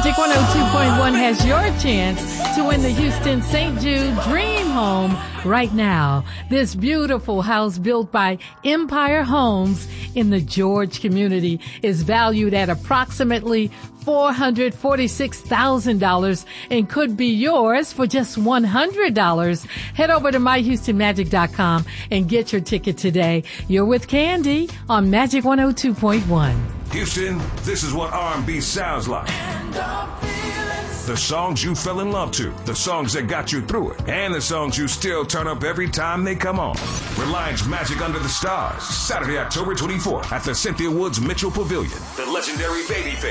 Magic 102.1 has your chance to win the Houston St. Jude Dream Home right now. This beautiful house built by Empire Homes in the George community is valued at approximately $446,000 and could be yours for just $100. Head over to myhoustonmagic.com and get your ticket today. You're with Candy on Magic 102.1. Houston, this is what R&B sounds like. The songs you fell in love to, the songs that got you through it, and the songs you still turn up every time they come on. Reliance Magic Under the Stars, Saturday, October 24th at the Cynthia Woods Mitchell Pavilion. The legendary Babyface